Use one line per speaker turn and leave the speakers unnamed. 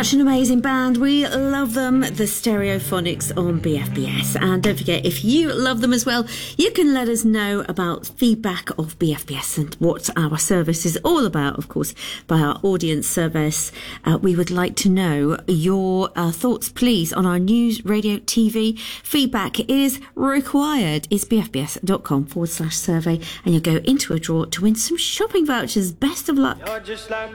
Such an amazing band. We love them, the Stereophonics on BFBS. And don't forget, if you love them as well, you can let us know about feedback of BFBS and what our service is all about, of course, by our audience service. We would like to know your thoughts, please, on our news, radio, TV. Feedback is required. It's bfbs.com/survey, and you'll go into a draw to win some shopping vouchers. Best of luck.